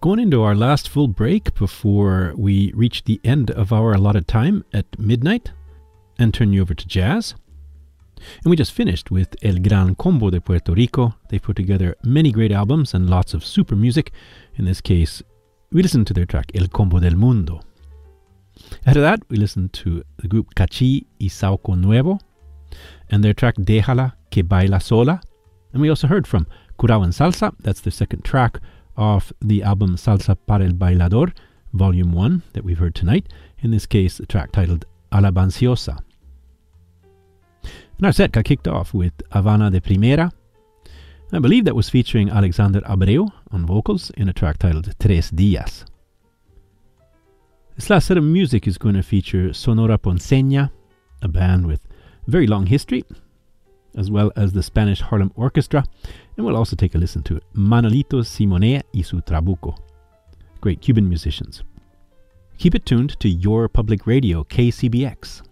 Going into our last full break before we reach the end of our allotted time at midnight and turn you over to jazz. And we just finished with El Gran Combo de Puerto Rico. They put together many great albums and lots of super music. In this case, we listened to their track El Combo del Mundo. After that, we listened to the group Cachi y Sauco Nuevo and their track Déjala que baila sola. And we also heard from Curao en Salsa. That's the second track off the album Salsa para el Bailador, Volume 1, that we've heard tonight. In this case, the track titled Alabanciosa. And our set got kicked off with Havana de Primera. I believe that was featuring Alexander Abreu on vocals in a track titled Tres Días. This last set of music is going to feature Sonora Ponceña, a band with a very long history, as well as the Spanish Harlem Orchestra, and we'll also take a listen to Manolito Simoné y su Trabuco, great Cuban musicians. Keep it tuned to your public radio, KCBX.